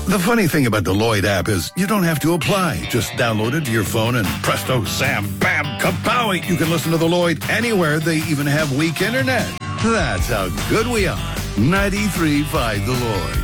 The funny thing about the Lloyd app is you don't have to apply. Just download it to your phone and presto, Sam, bam, kapow! You can listen to the Lloyd anywhere. They even have weak internet. That's how good we are. 93.5 The Lloyd.